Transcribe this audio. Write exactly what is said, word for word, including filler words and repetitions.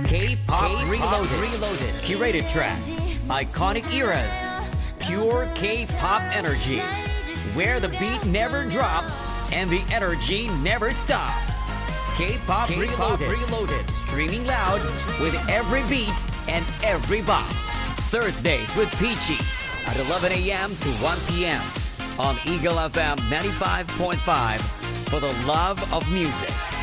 K-Pop Reloaded. Reloaded. Curated tracks. Iconic eras. Pure K-Pop energy. Where the beat never drops and the energy never stops. K-Pop Reloaded. Reloaded. Streaming loud with every beat and every bop. Thursdays with Peachy at eleven a.m. to one p.m. on Eagle F M ninety-five point five for the love of music.